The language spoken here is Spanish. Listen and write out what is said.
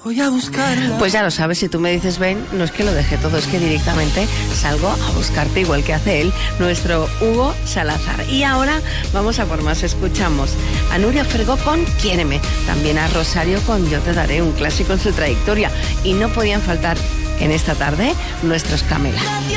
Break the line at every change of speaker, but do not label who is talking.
Voy a buscarla.
Pues ya lo sabes, si tú me dices ven, no es que lo deje todo, es que directamente salgo a buscarte, igual que hace él, nuestro Hugo Salazar. Y ahora vamos a por más. Escuchamos a Nuria Fergó con Quiéreme, también a Rosario con Yo te daré, un clásico en su trayectoria. Y no podían faltar en esta tarde nuestros Camela.